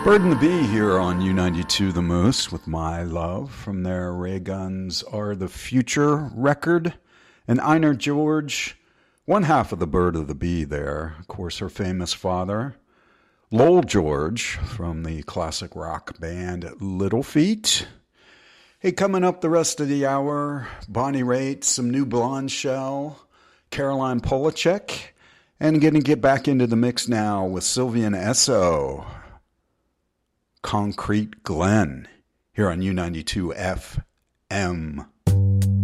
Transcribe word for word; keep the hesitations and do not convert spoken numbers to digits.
Bird and the Bee here on U ninety-two The Moose with My Love from their Ray Guns Are the Future record. And Einar George, one half of the Bird of the Bee there, of course, her famous father. Lowell George from the classic rock band Little Feat. Hey, coming up the rest of the hour, Bonnie Raitt, some new Blonde Shell, Caroline Polachek, and going to get back into the mix now with Sylvian Esso. Concrete Glen here on U ninety-two F M.